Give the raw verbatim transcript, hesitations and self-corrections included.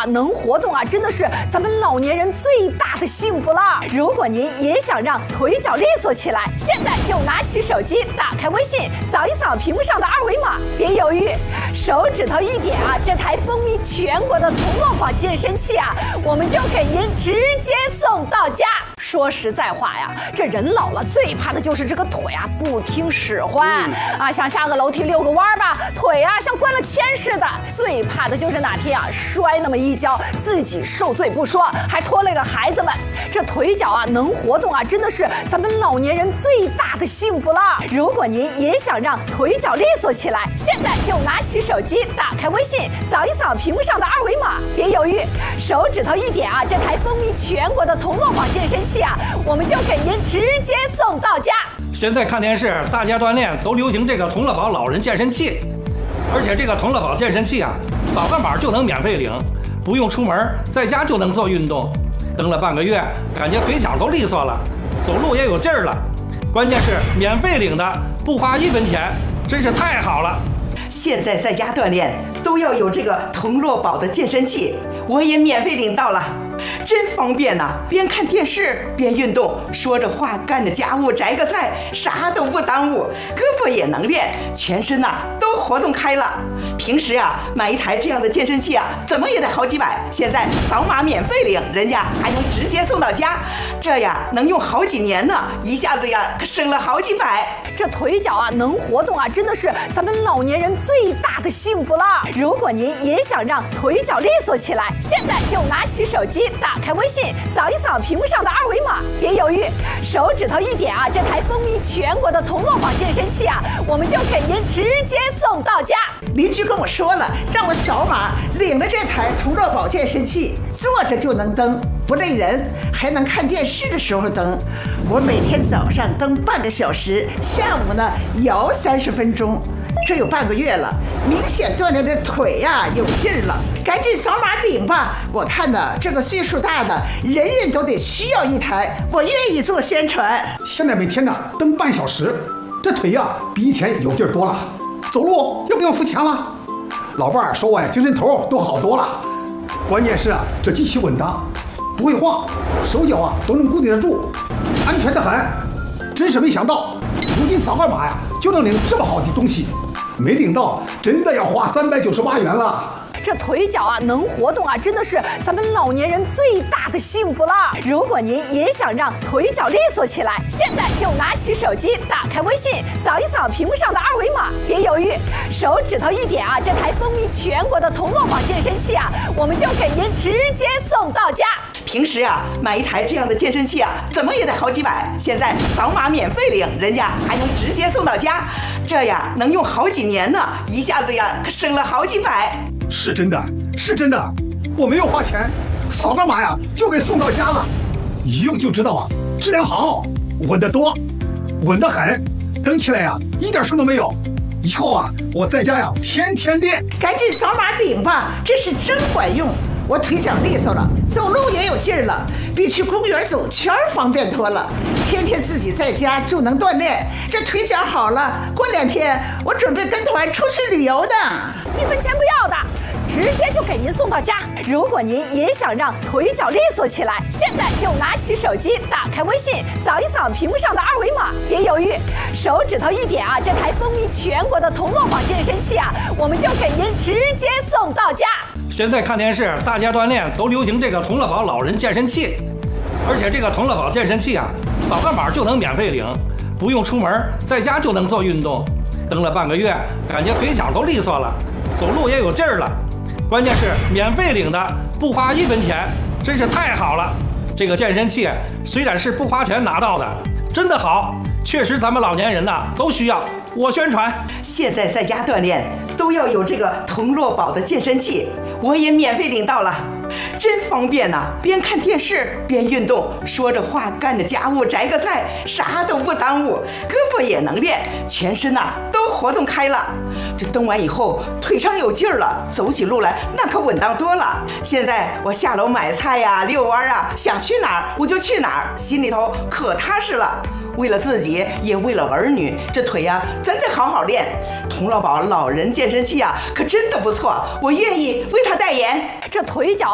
啊，能活动啊，真的是咱们老年人最大的幸福了。如果您也想让腿脚利索起来，现在就拿起手机，打开微信，扫一扫屏幕上的二维码，别犹豫，手指头一点啊，这台风靡全国的同乐宝健身器啊，我们就给您直接送到家。说实在话呀，这人老了最怕的就是这个腿啊不听使唤、嗯、啊，想下个楼梯遛个弯吧，腿啊像灌了铅似的。最怕的就是哪天啊摔那么一跤，自己受罪不说，还拖累了孩子们。这腿脚啊能活动啊，真的是咱们老年人最大的幸福了。如果您也想让腿脚利索起来，现在就拿起手机，打开微信，扫一扫屏幕上的二维码，别犹豫，手指头一点啊，这台风靡全国的同乐宝健身器啊，我们就给您直接送到家。 现在看电视，大家锻炼都流行这个同乐宝老人健身器，而且这个同乐宝健身器啊，扫个码就能免费领，不用出门，在家就能做运动。蹬了半个月，感觉腿脚都利索了，走路也有劲儿了。关键是免费领的，不花一分钱，真是太好了。 现在在家锻炼都要有这个同乐宝的健身器，我也免费领到了，真方便呐、啊！边看电视边运动，说着话干着家务，摘个菜，啥都不耽误，胳膊也能练，全身呐、啊、都活动开了。平时啊买一台这样的健身器啊，怎么也得好几百，现在扫码免费领，人家还能直接送到家，这呀能用好几年呢，一下子呀可省了好几百。 这腿脚啊能活动啊，真的是咱们老年人最大的幸福了。如果您也想让腿脚利索起来，现在就拿起手机，打开微信，扫一扫屏幕上的二维码，别犹豫，手指头一点啊，这台风靡全国的同乐宝健身器啊，我们就给您直接送到家。 邻居跟我说了，让我扫码领了这台同乐宝健身器，坐着就能蹬，不累人，还能看电视的时候蹬。我每天早上蹬半个小时，下午呢摇三十分钟，这有半个月了，明显锻炼的腿呀、啊、有劲儿了。赶紧扫码领吧！我看呢，这个岁数大的人人都得需要一台，我愿意做宣传。 现在每天呢蹬半小时，这腿呀、啊、比以前有劲儿多了，走路又不用付钱了。老伴儿说我呀精神头都好多了，关键是啊这机器稳当，不会晃，手脚啊都能固定得住，安全得很。真是没想到，如今扫个码呀就能领这么好的东西，没领到真的要花三百九十八元了。 这腿脚啊能活动啊，真的是咱们老年人最大的幸福了。如果您也想让腿脚利索起来，现在就拿起手机，打开微信，扫一扫屏幕上的二维码，别犹豫，手指头一点啊，这台风靡全国的同乐宝健身器啊，我们就给您直接送到家。 平时啊买一台这样的健身器啊，怎么也得好几百，现在扫码免费领，人家还能直接送到家，这呀能用好几年呢，一下子呀可省了好几百。 是真的，是真的，我没有花钱，扫个码呀就给送到家了，一用就知道啊，质量好，稳得多，稳得很，蹬起来呀一点声都没有。以后啊我在家呀天天练。 赶紧扫码领吧，这是真管用。我腿脚利索了，走路也有劲儿了，比去公园走圈方便多了。天天自己在家就能锻炼，这腿脚好了，过两天我准备跟团出去旅游的。 一分钱不要的，直接就给您送到家。如果您也想让腿脚利索起来，现在就拿起手机，打开微信，扫一扫屏幕上的二维码，别犹豫，手指头一点啊，这台风靡全国的同乐宝健身器啊，我们就给您直接送到家。 现在看电视，大家锻炼都流行这个同乐宝老人健身器，而且这个同乐宝健身器啊，扫个码就能免费领，不用出门，在家就能做运动。蹬了半个月，感觉腿脚都利索了，走路也有劲儿了。关键是免费领的，不花一分钱，真是太好了。这个健身器虽然是不花钱拿到的，真的好，确实咱们老年人呐都需要。我宣传， 现在在家锻炼都要有这个同乐宝的健身器，我也免费领到了，真方便呐、啊！边看电视边运动，说着话干着家务，摘个菜，啥都不耽误，胳膊也能练，全身呐、啊、都活动开了。这蹬完以后腿上有劲儿了，走起路来那可稳当多了。现在我下楼买菜呀、啊、遛弯啊，想去哪儿我就去哪儿，心里头可踏实了。为了自己，也为了儿女，这腿呀、啊、真得好好练。同乐宝老人健身器啊，可真的不错，我愿意为他代言。 这腿脚